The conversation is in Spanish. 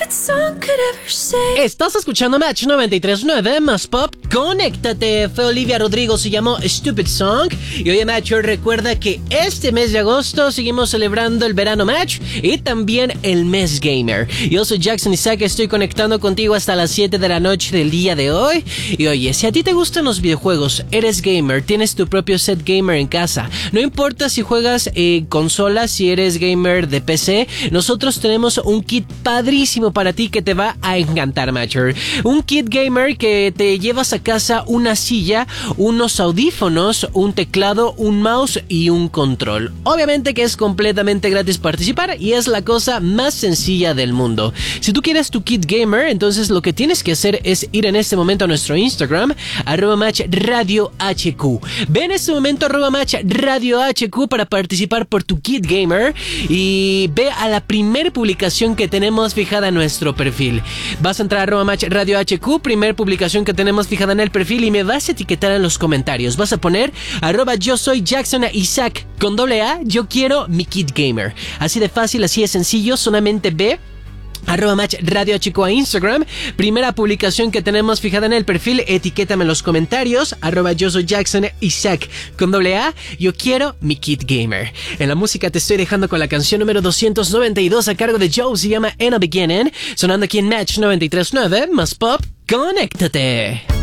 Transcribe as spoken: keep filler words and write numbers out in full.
Estás escuchando Match noventa y tres punto nueve más Pop. Conéctate. Fue Olivia Rodrigo, se llamó Stupid Song. Y oye, Match, recuerda que este mes de agosto seguimos celebrando el verano Match y también el mes gamer. Yo soy Jackson Isaac, estoy conectando contigo hasta las siete de la noche del día de hoy. Y oye, si a ti te gustan los videojuegos, eres gamer, tienes tu propio set gamer en casa, no importa si juegas eh, consola, si eres gamer de P C, nosotros tenemos un kit padrísimo para ti que te va a encantar, Matcher. Un kit gamer que te llevas a casa una silla, unos audífonos, un teclado, un mouse y un control. Obviamente que es completamente gratis participar y es la cosa más sencilla del mundo. Si tú quieres tu kit gamer, entonces lo que tienes que hacer es ir en este momento a nuestro Instagram, arroba match radio hq. Ve en este momento arroba match radio hq para participar por tu kit gamer y ve a la primer publicación que tenemos fijada en nuestro perfil. Vas a entrar a arroba match radio hq, primer publicación que tenemos fijada en el perfil, y me vas a etiquetar en los comentarios. Vas a poner arroba yo soy Jackson Isaac con doble A, yo quiero mi kit gamer. Así de fácil, así de sencillo, solamente ve arroba match radio hq a Instagram, primera publicación que tenemos fijada en el perfil, etiquétame en los comentarios, arroba yo soy Jackson Isaac con doble A, yo quiero mi kit gamer. En la música te estoy dejando con la canción número doscientos noventa y dos a cargo de Joe, se llama In a Beginning, sonando aquí en Match noventa y tres punto nueve más Pop. Conéctate.